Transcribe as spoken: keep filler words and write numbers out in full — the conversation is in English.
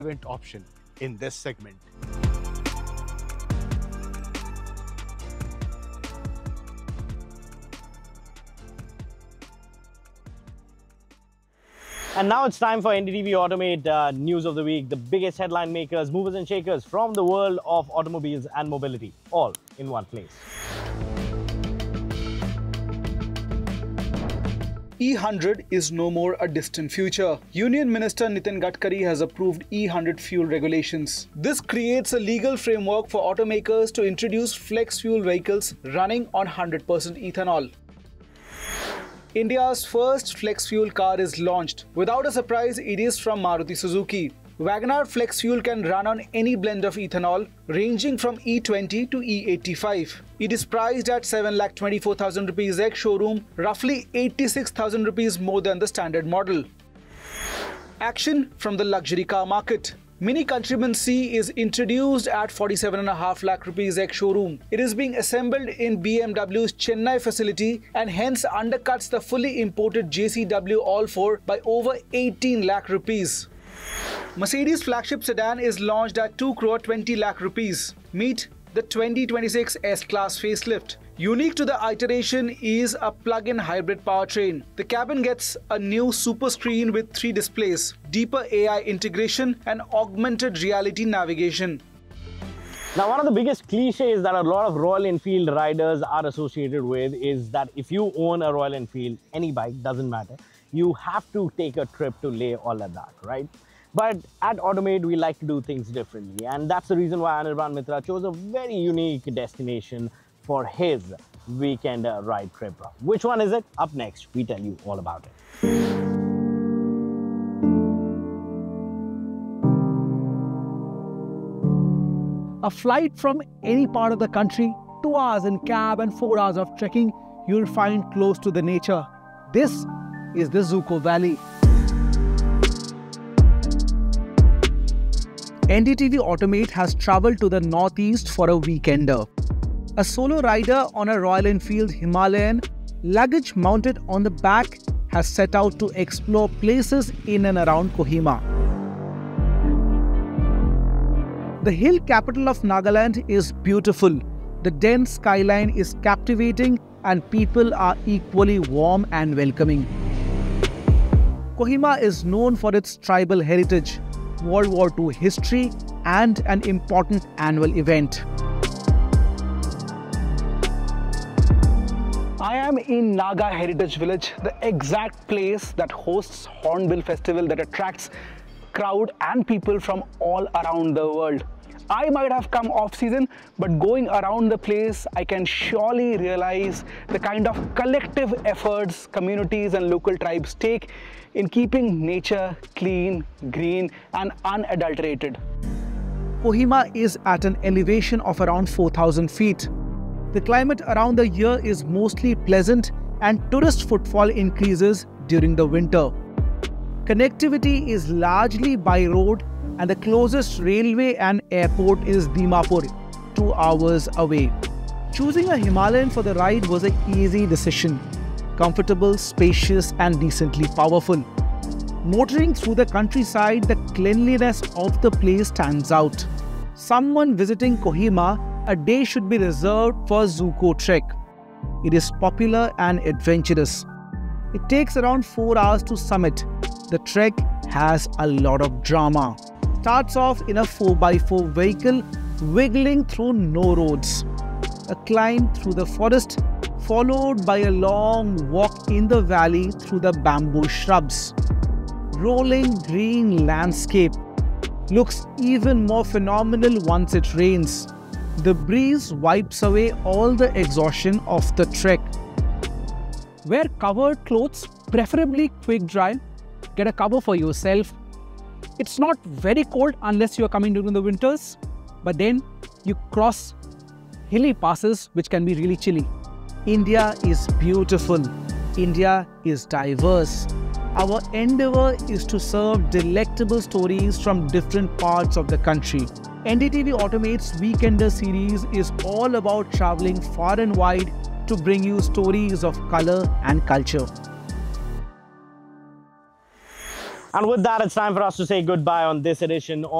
option in this segment. And now it's time for N D T V Automate uh, News of the Week, the biggest headline makers, movers and shakers from the world of automobiles and mobility, all in one place. E one hundred is no more a distant future. Union Minister Nitin Gadkari has approved E one hundred fuel regulations. This creates a legal framework for automakers to introduce flex fuel vehicles running on one hundred percent ethanol. India's first flex fuel car is launched. Without a surprise, it is from Maruti Suzuki. WagonR Flex Fuel can run on any blend of ethanol, ranging from E twenty to E eighty-five. It is priced at seven lakh twenty-four thousand rupees ex-showroom, roughly eighty-six thousand rupees more than the standard model. Action from the luxury car market. Mini Countryman C is introduced at forty-seven point five lakh rupees ex-showroom. It is being assembled in B M W's Chennai facility and hence undercuts the fully imported J C W All four by over eighteen lakh rupees. Mercedes flagship sedan is launched at two crore twenty lakh rupees. Meet the twenty twenty-six S-Class facelift. Unique to the iteration is a plug-in hybrid powertrain. The cabin gets a new super screen with three displays, deeper A I integration and augmented reality navigation. Now, one of the biggest cliches that a lot of Royal Enfield riders are associated with is that if you own a Royal Enfield, any bike, doesn't matter, you have to take a trip to Leh or Ladakh, right? But at Automate, we like to do things differently. And that's the reason why Anirban Mitra chose a very unique destination for his weekend uh, ride trip. Which one is it? Up next, we tell you all about it. A flight from any part of the country, two hours in cab and four hours of trekking, you'll find close to the nature. This is the Zuko Valley. N D T V Automate has travelled to the northeast for a weekender. A solo rider on a Royal Enfield Himalayan, luggage mounted on the back, has set out to explore places in and around Kohima. The hill capital of Nagaland is beautiful. The dense skyline is captivating and people are equally warm and welcoming. Kohima is known for its tribal heritage, World War Two history and an important annual event. I am in Naga Heritage Village, the exact place that hosts Hornbill Festival that attracts crowd and people from all around the world. I might have come off season, but going around the place, I can surely realize the kind of collective efforts communities and local tribes take in keeping nature clean, green and unadulterated. Kohima is at an elevation of around four thousand feet. The climate around the year is mostly pleasant and tourist footfall increases during the winter. Connectivity is largely by road and the closest railway and airport is Dimapur, two hours away. Choosing a Himalayan for the ride was an easy decision. Comfortable, spacious and decently powerful. Motoring through the countryside, the cleanliness of the place stands out. Someone visiting Kohima, a day should be reserved for Zuko Trek. It is popular and adventurous. It takes around four hours to summit. The trek has a lot of drama. Starts off in a four by four vehicle, wiggling through no roads. A climb through the forest, followed by a long walk in the valley through the bamboo shrubs. Rolling green landscape looks even more phenomenal once it rains. The breeze wipes away all the exhaustion of the trek. Wear covered clothes, preferably quick dry. Get a cover for yourself. It's not very cold unless you are coming during the winters, but then you cross hilly passes which can be really chilly. India is beautiful. India is diverse. Our endeavor is to serve delectable stories from different parts of the country. N D T V Automate's Weekender series is all about traveling far and wide to bring you stories of color and culture. And with that, it's time for us to say goodbye on this edition